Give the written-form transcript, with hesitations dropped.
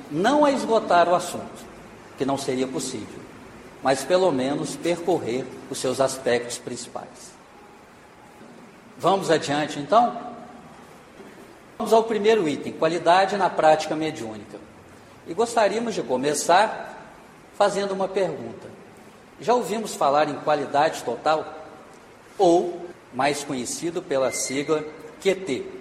não a esgotar o assunto, que não seria possível, mas pelo menos percorrer os seus aspectos principais. Vamos adiante, então? Vamos ao primeiro item, qualidade na prática mediúnica. E gostaríamos de começar fazendo uma pergunta. Já ouvimos falar em qualidade total? Ou, mais conhecido pela sigla QT,